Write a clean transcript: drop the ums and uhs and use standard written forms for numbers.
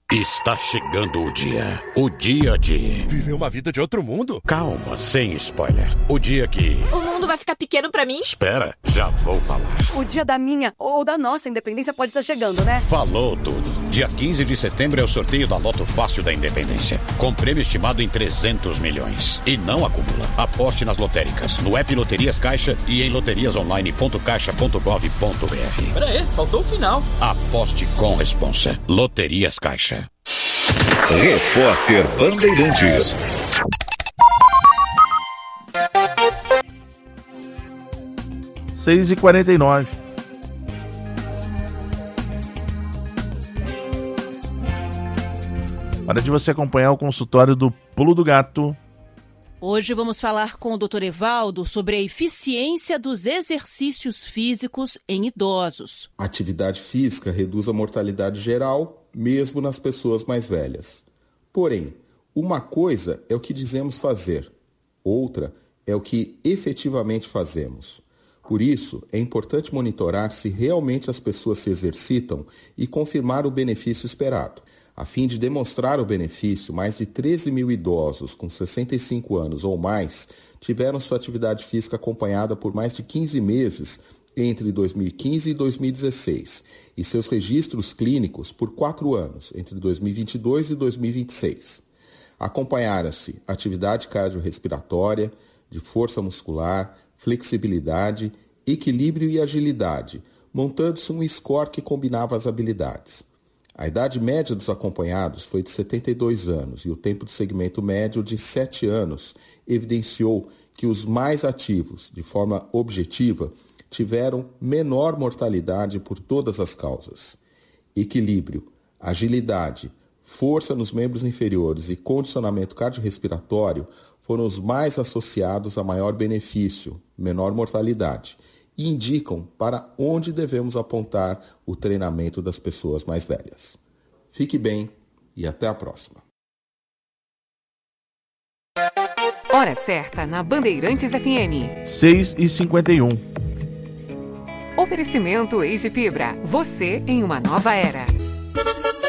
Está chegando o dia de... Viver uma vida de outro mundo? Calma, sem spoiler. O dia que... O mundo vai ficar pequeno pra mim? Espera, já vou falar. O dia da minha ou da nossa independência pode estar chegando, né? Falou tudo. Dia 15 de setembro é o sorteio da Loto Fácil da Independência, com prêmio estimado em 300 milhões. E não acumula. Aposte nas lotéricas, no app Loterias Caixa e em loteriasonline.caixa.gov.br. Pera aí, faltou o final. Aposte com responsa. Loterias Caixa. Repórter Bandeirantes. Seis e 49. Hora de você acompanhar o consultório do Pulo do Gato. Hoje vamos falar com o Dr. Evaldo sobre a eficiência dos exercícios físicos em idosos. A atividade física reduz a mortalidade geral, mesmo nas pessoas mais velhas. Porém, uma coisa é o que dizemos fazer, outra é o que efetivamente fazemos. Por isso, é importante monitorar se realmente as pessoas se exercitam e confirmar o benefício esperado. A fim de demonstrar o benefício, mais de 13 mil idosos com 65 anos ou mais tiveram sua atividade física acompanhada por mais de 15 meses entre 2015 e 2016 e seus registros clínicos por 4 anos, entre 2022 e 2026. Acompanharam-se atividade cardiorrespiratória, de força muscular, flexibilidade, equilíbrio e agilidade, montando-se um score que combinava as habilidades. A idade média dos acompanhados foi de 72 anos e o tempo de segmento médio de 7 anos evidenciou que os mais ativos, de forma objetiva, tiveram menor mortalidade por todas as causas. Equilíbrio, agilidade, força nos membros inferiores e condicionamento cardiorrespiratório foram os mais associados a maior benefício, menor mortalidade, e indicam para onde devemos apontar o treinamento das pessoas mais velhas. Fique bem e até a próxima. Hora certa na Bandeirantes FM. 6h51. Oferecimento Eis de Fibra. Você em uma nova era.